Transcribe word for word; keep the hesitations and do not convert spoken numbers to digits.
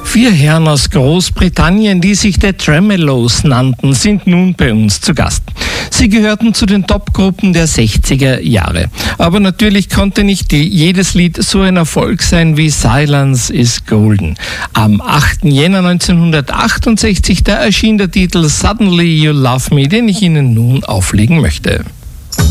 Vier Herren aus Großbritannien, die sich The Tremeloes nannten, sind nun bei uns zu Gast. Sie gehörten zu den Top-Gruppen der sechziger Jahre. Aber natürlich konnte nicht jedes Lied so ein Erfolg sein wie Silence is Golden. Am achten Jänner neunzehnhundertachtundsechzig, da erschien der Titel Suddenly You Love Me, den ich Ihnen nun auflegen möchte.